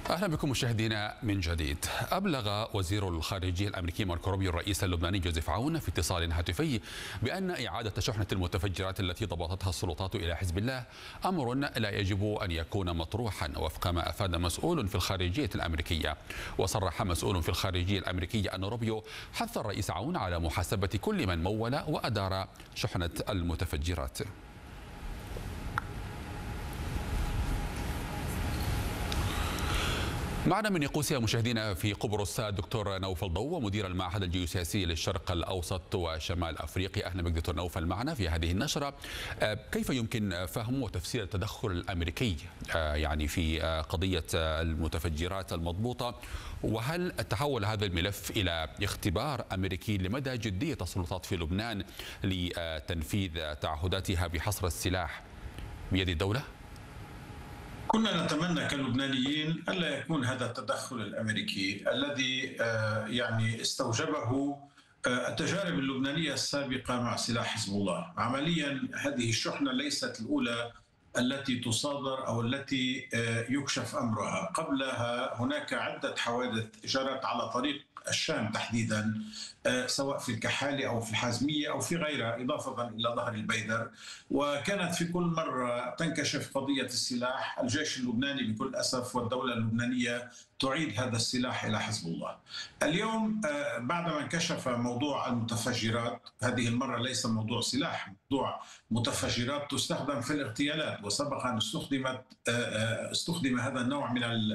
أهلا بكم مشاهدينا من جديد. أبلغ وزير الخارجية الأمريكي ماركو روبيو الرئيس اللبناني جوزيف عون في اتصال هاتفي بأن إعادة شحنة المتفجرات التي ضبطتها السلطات إلى حزب الله أمر لا يجب أن يكون مطروحا، وفق ما أفاد مسؤول في الخارجية الأمريكية. وصرح مسؤول في الخارجية الأمريكية أن روبيو حث الرئيس عون على محاسبة كل من مول وأدار شحنة المتفجرات. معنا من نيقوسيا مشاهدينا في قبرص دكتور نوفل ضو، مدير المعهد الجيوسياسي للشرق الأوسط وشمال أفريقيا. أهلا بك دكتور نوفل معنا في هذه النشرة. كيف يمكن فهم وتفسير التدخل الأمريكي يعني في قضية المتفجرات المضبوطة، وهل تحول هذا الملف إلى اختبار أمريكي لمدى جدية السلطات في لبنان لتنفيذ تعهداتها بحصر السلاح بيد الدولة؟ كنا نتمنى كلبنانيين ألا يكون هذا التدخل الأمريكي الذي يعني استوجبه التجارب اللبنانية السابقة مع سلاح حزب الله. عمليا هذه الشحنة ليست الأولى التي تصادر أو التي يكشف أمرها. قبلها هناك عدة حوادث جرت على طريق الشام تحديدا، سواء في الكحالي أو في الحازمية أو في غيرها، إضافة إلى ظهر البيدر، وكانت في كل مرة تنكشف قضية السلاح. الجيش اللبناني بكل أسف والدولة اللبنانية تعيد هذا السلاح إلى حزب الله. اليوم بعدما انكشف موضوع المتفجرات، هذه المرة ليس موضوع سلاح، موضوع متفجرات تستخدم في الاغتيالات، وسبق أن استخدم هذا النوع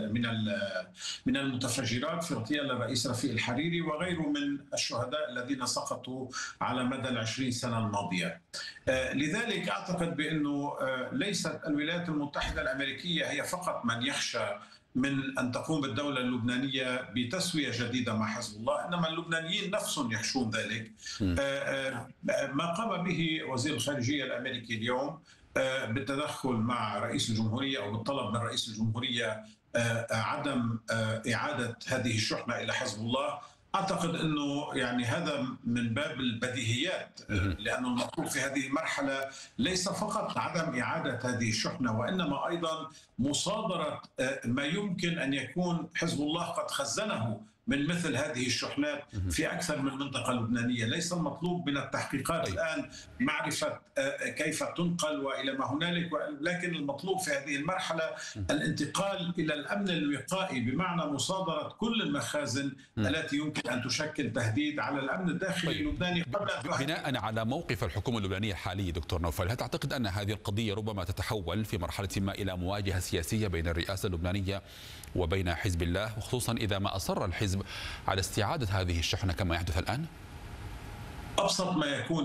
من المتفجرات في اغتيال الرئيس رفيق الحريري وغيره من الشهداء الذين سقطوا على مدى ال20 سنة الماضية. لذلك أعتقد بأنه ليست الولايات المتحدة الأمريكية هي فقط من يخشى من أن تقوم الدولة اللبنانية بتسوية جديدة مع حزب الله، إنما اللبنانيين نفسهم يخشون ذلك. ما قام به وزير الخارجية الأمريكي اليوم بالتدخل مع رئيس الجمهورية أو بالطلب من رئيس الجمهورية عدم إعادة هذه الشحنة إلى حزب الله، أعتقد أنه يعني هذا من باب البديهيات، لأن المطلوب في هذه المرحلة ليس فقط عدم إعادة هذه الشحنة، وإنما أيضا مصادرة ما يمكن أن يكون حزب الله قد خزنه من مثل هذه الشحنات في أكثر من منطقة لبنانية. ليس المطلوب من التحقيقات الآن معرفة كيف تنقل وإلى ما هنالك، لكن المطلوب في هذه المرحلة الانتقال إلى الأمن الوقائي، بمعنى مصادرة كل المخازن التي يمكن أن تشكل تهديد على الأمن الداخلي اللبناني. بناء على موقف الحكومة اللبنانية الحالي دكتور نوفل، هل تعتقد أن هذه القضية ربما تتحول في مرحلة ما إلى مواجهة سياسية بين الرئاسة اللبنانية وبين حزب الله، وخصوصا إذا ما أصر الحزب على استعادة هذه الشحنة كما يحدث الآن؟ أبسط ما يكون